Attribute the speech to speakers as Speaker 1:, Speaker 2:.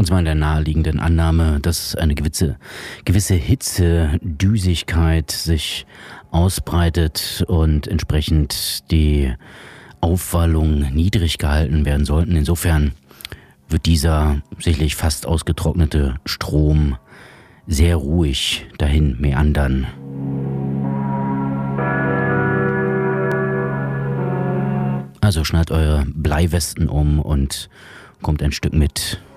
Speaker 1: uns mal in der naheliegenden Annahme, dass eine gewisse Hitzedüsigkeit sich ausbreitet und entsprechend die Aufwallung niedrig gehalten werden sollten. Insofern wird dieser sicherlich fast ausgetrocknete Strom sehr ruhig dahin meandern. Also schnallt eure Bleiwesten um und kommt ein Stück mit